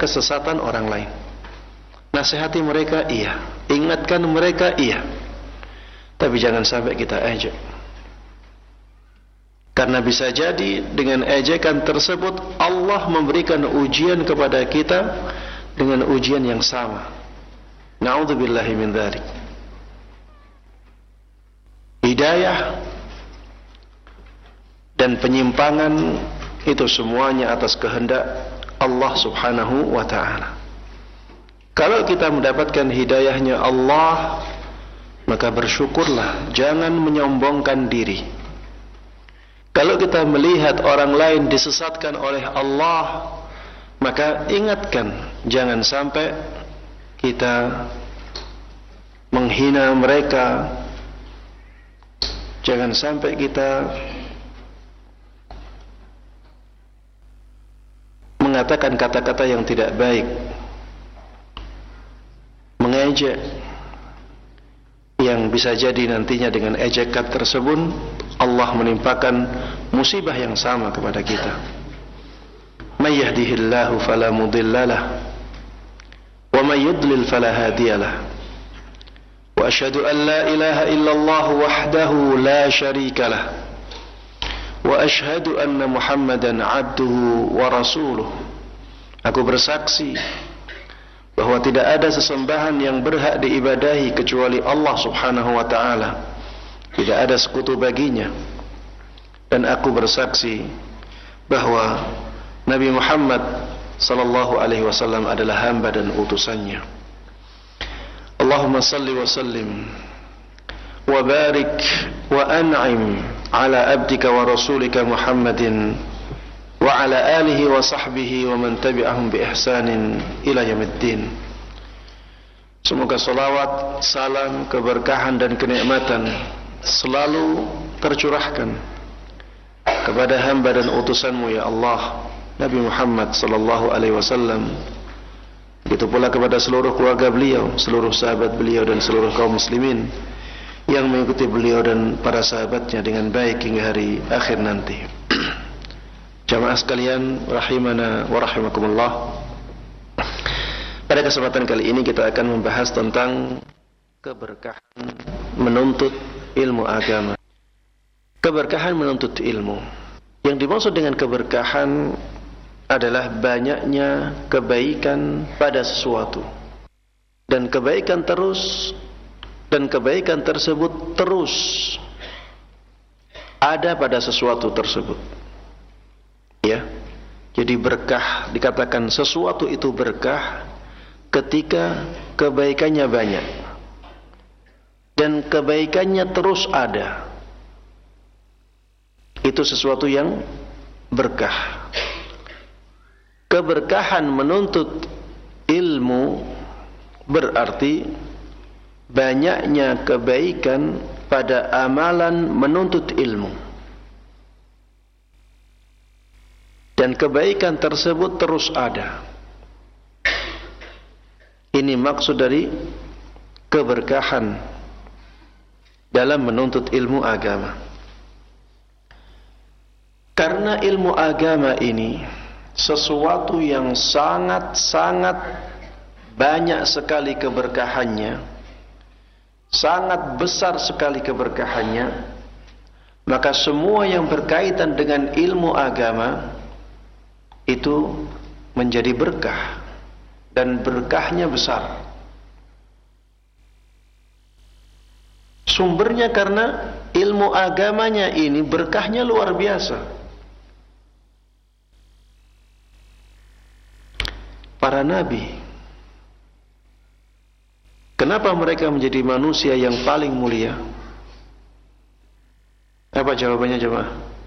kesesatan orang lain. Nasihati mereka, iya. Ingatkan mereka, iya. Tapi jangan sampai kita ejek. Karena bisa jadi dengan ejekan tersebut Allah memberikan ujian kepada kita dengan ujian yang sama. Na'udzubillahi min dzalik. Hidayah dan penyimpangan itu semuanya atas kehendak Allah Subhanahu wa ta'ala. Kalau kita mendapatkan hidayahnya Allah, maka bersyukurlah, jangan menyombongkan diri. Kalau kita melihat orang lain disesatkan oleh Allah, maka ingatkan, jangan sampai kita menghina mereka, jangan sampai kita mengatakan kata-kata yang tidak baik, mengejek, yang bisa jadi nantinya dengan ejekan tersebut Allah menimpakan musibah yang sama kepada kita. May yahdihillahu fala mudhillalah wa may yudlil fala hadiyalah. Wa asyhadu an la ilaha illallah wahdahu la syarikalah. Wa asyhadu anna Muhammadan abduhu wa rasuluh. Aku bersaksi bahwa tidak ada sesembahan yang berhak diibadahi kecuali Allah Subhanahu wa ta'ala. Tidak ada sekutu baginya. Dan aku bersaksi bahwa Nabi Muhammad sallallahu alaihi wasallam adalah hamba dan utusannya. Allahumma salli wa sallim wa barik wa an'im ala abdika wa rasulika Muhammadin wa ala alihi wa sahbihi wa man tabi'ahum bi ihsanin ila yaumiddin. Semoga salawat, salam, keberkahan dan kenikmatan selalu tercurahkan kepada hamba dan utusanmu ya Allah, Nabi Muhammad sallallahu alaihi wasallam. Begitu pula kepada seluruh keluarga beliau, seluruh sahabat beliau dan seluruh kaum muslimin yang mengikuti beliau dan para sahabatnya dengan baik hingga hari akhir nanti. Jamaah sekalian rahimana wa rahimakumullah. Pada kesempatan kali ini kita akan membahas tentang keberkahan menuntut ilmu agama. Keberkahan menuntut ilmu. Yang dimaksud dengan keberkahan adalah banyaknya kebaikan pada sesuatu. Dan kebaikan tersebut terus ada pada sesuatu tersebut. Ya. Jadi berkah, dikatakan sesuatu itu berkah ketika kebaikannya banyak. Dan kebaikannya terus ada. Itu sesuatu yang berkah. Keberkahan menuntut ilmu berarti banyaknya kebaikan pada amalan menuntut ilmu. Dan kebaikan tersebut terus ada. Ini maksud dari keberkahan dalam menuntut ilmu agama. Karena ilmu agama ini sesuatu yang sangat-sangat banyak sekali keberkahannya, sangat besar sekali keberkahannya, maka semua yang berkaitan dengan ilmu agama itu menjadi berkah dan berkahnya besar. Sumbernya karena ilmu agamanya ini berkahnya luar biasa. Para nabi, kenapa mereka menjadi manusia yang paling mulia? Apa jawabannya jemaah?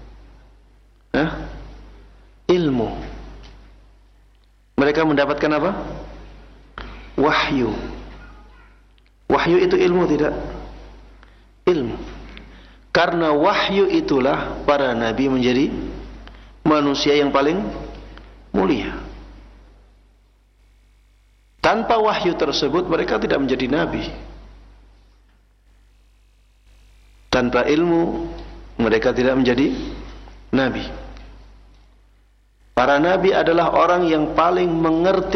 Ilmu. Mereka mendapatkan apa? Wahyu. Wahyu itu ilmu tidak? Ilmu. Karena wahyu itulah para nabi menjadi manusia yang paling mulia. Tanpa wahyu tersebut mereka tidak menjadi nabi. Tanpa ilmu mereka tidak menjadi nabi. Para nabi adalah orang yang paling mengerti